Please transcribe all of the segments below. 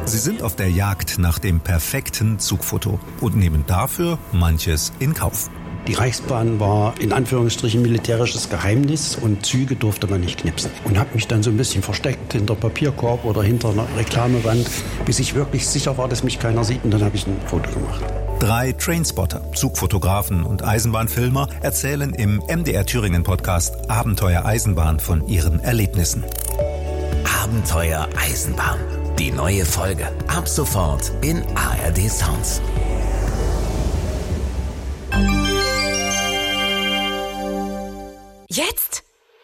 Sie sind auf der Jagd nach dem perfekten Zugfoto und nehmen dafür manches in Kauf. Die Reichsbahn war in Anführungsstrichen militärisches Geheimnis und Züge durfte man nicht knipsen. Und habe mich dann so ein bisschen versteckt hinter Papierkorb oder hinter einer Reklamewand, bis ich wirklich sicher war, dass mich keiner sieht, und dann habe ich ein Foto gemacht. 3 Trainspotter, Zugfotografen und Eisenbahnfilmer erzählen im MDR Thüringen Podcast Abenteuer Eisenbahn von ihren Erlebnissen. Abenteuer Eisenbahn. Die neue Folge. Ab sofort in ARD Sounds. Jetzt?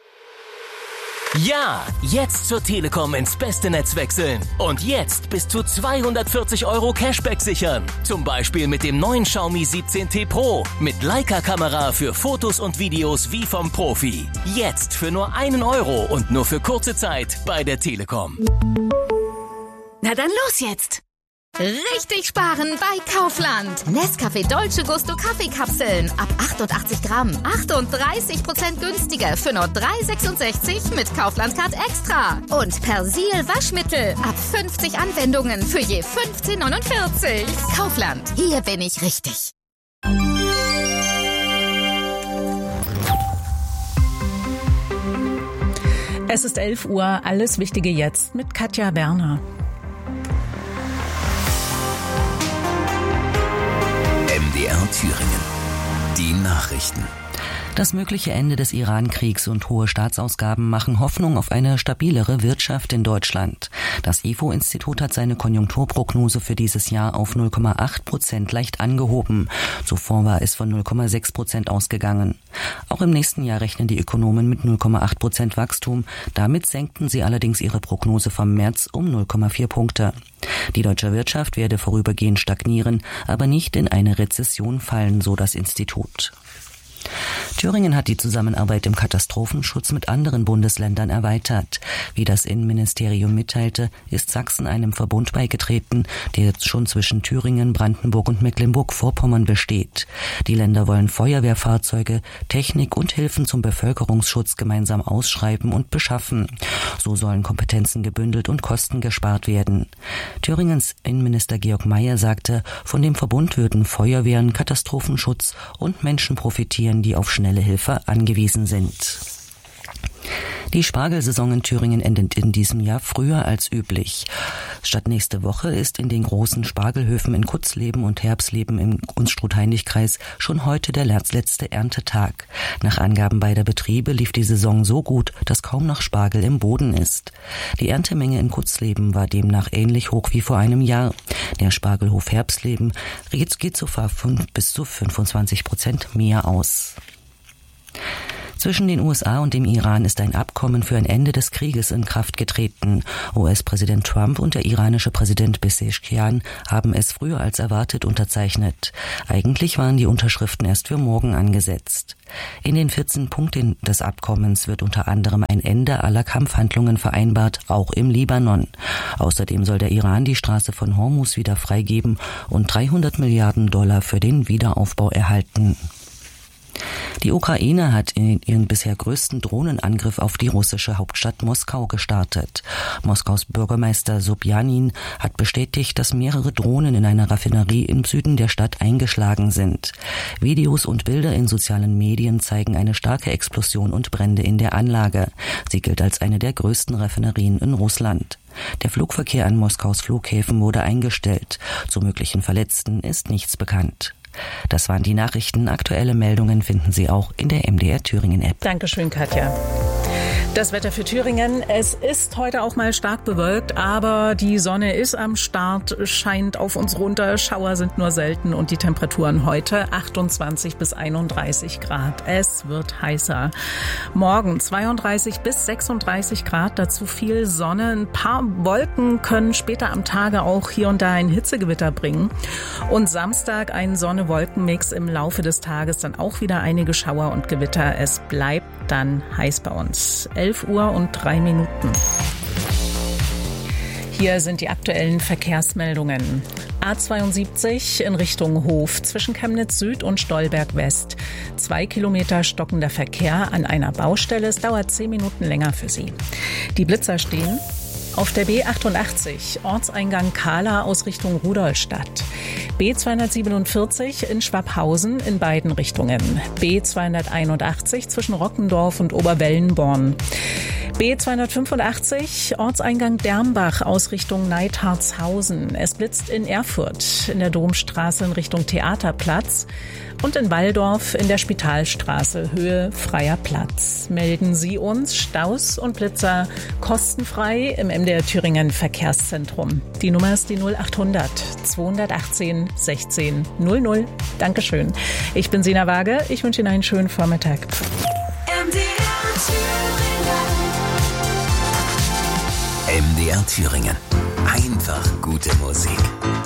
Ja, jetzt zur Telekom ins beste Netz wechseln. Und jetzt bis zu 240 € Cashback sichern. Zum Beispiel mit dem neuen Xiaomi 17T Pro. Mit Leica-Kamera für Fotos und Videos wie vom Profi. Jetzt für nur 1 € und nur für kurze Zeit bei der Telekom. Na dann los jetzt! Richtig sparen bei Kaufland. Nescafé Dolce Gusto Kaffeekapseln ab 88 Gramm. 38% günstiger für nur 3,66 mit Kaufland Card Extra. Und Persil Waschmittel ab 50 Anwendungen für je 15,49. Kaufland, hier bin ich richtig. Es ist 11 Uhr, alles Wichtige jetzt mit Katja Werner. MDR Thüringen. Die Nachrichten. Das mögliche Ende des Iran-Kriegs und hohe Staatsausgaben machen Hoffnung auf eine stabilere Wirtschaft in Deutschland. Das IFO-Institut hat seine Konjunkturprognose für dieses Jahr auf 0,8% leicht angehoben. Zuvor war es von 0,6% ausgegangen. Auch im nächsten Jahr rechnen die Ökonomen mit 0,8% Wachstum. Damit senkten sie allerdings ihre Prognose vom März um 0,4 Punkte. Die deutsche Wirtschaft werde vorübergehend stagnieren, aber nicht in eine Rezession fallen, so das Institut. Thüringen hat die Zusammenarbeit im Katastrophenschutz mit anderen Bundesländern erweitert. Wie das Innenministerium mitteilte, ist Sachsen einem Verbund beigetreten, der jetzt schon zwischen Thüringen, Brandenburg und Mecklenburg-Vorpommern besteht. Die Länder wollen Feuerwehrfahrzeuge, Technik und Hilfen zum Bevölkerungsschutz gemeinsam ausschreiben und beschaffen. So sollen Kompetenzen gebündelt und Kosten gespart werden. Thüringens Innenminister Georg Mayer sagte, von dem Verbund würden Feuerwehren, Katastrophenschutz und Menschen profitieren, die auf schnelle Hilfe angewiesen sind. Die Spargelsaison in Thüringen endet in diesem Jahr früher als üblich. Statt nächste Woche ist in den großen Spargelhöfen in Kutzleben und Herbsleben im Unstrut-Heinrich-Kreis schon heute der letzte Erntetag. Nach Angaben beider Betriebe lief die Saison so gut, dass kaum noch Spargel im Boden ist. Die Erntemenge in Kutzleben war demnach ähnlich hoch wie vor einem Jahr. Der Spargelhof Herbsleben geht sogar bis zu 25% mehr aus. Zwischen den USA und dem Iran ist ein Abkommen für ein Ende des Krieges in Kraft getreten. US-Präsident Trump und der iranische Präsident Pezeshkian haben es früher als erwartet unterzeichnet. Eigentlich waren die Unterschriften erst für morgen angesetzt. In den 14 Punkten des Abkommens wird unter anderem ein Ende aller Kampfhandlungen vereinbart, auch im Libanon. Außerdem soll der Iran die Straße von Hormuz wieder freigeben und $300 Milliarden für den Wiederaufbau erhalten. Die Ukraine hat ihren bisher größten Drohnenangriff auf die russische Hauptstadt Moskau gestartet. Moskaus Bürgermeister Sobjanin hat bestätigt, dass mehrere Drohnen in einer Raffinerie im Süden der Stadt eingeschlagen sind. Videos und Bilder in sozialen Medien zeigen eine starke Explosion und Brände in der Anlage. Sie gilt als eine der größten Raffinerien in Russland. Der Flugverkehr an Moskaus Flughäfen wurde eingestellt. Zu möglichen Verletzten ist nichts bekannt. Das waren die Nachrichten. Aktuelle Meldungen finden Sie auch in der MDR Thüringen App. Dankeschön, Katja. Das Wetter für Thüringen. Es ist heute auch mal stark bewölkt, aber die Sonne ist am Start, scheint auf uns runter. Schauer sind nur selten und die Temperaturen heute 28 bis 31 Grad. Es wird heißer. Morgen 32 bis 36 Grad, dazu viel Sonne. Ein paar Wolken können später am Tage auch hier und da ein Hitzegewitter bringen. Und Samstag ein Sonne-Wolken-Mix, im Laufe des Tages dann auch wieder einige Schauer und Gewitter. Es bleibt dann heiß bei uns. 11 Uhr und 3 Minuten. Hier sind die aktuellen Verkehrsmeldungen. A72 in Richtung Hof zwischen Chemnitz Süd und Stolberg West. 2 Kilometer stockender Verkehr an einer Baustelle. Es dauert 10 Minuten länger für Sie. Die Blitzer stehen. Auf der B88, Ortseingang Kahla aus Richtung Rudolstadt. B247 in Schwabhausen in beiden Richtungen. B281 zwischen Rockendorf und Oberwellenborn. B285, Ortseingang Dermbach aus Richtung Neidhartshausen. Es blitzt in Erfurt, in der Domstraße in Richtung Theaterplatz und in Walldorf in der Spitalstraße, Höhe Freier Platz. Melden Sie uns Staus und Blitzer kostenfrei im MDR Thüringen Verkehrszentrum. Die Nummer ist die 0800 218 16 00. Dankeschön. Ich bin Sina Waage. Ich wünsche Ihnen einen schönen Vormittag. MDR Thüringen. Einfach gute Musik.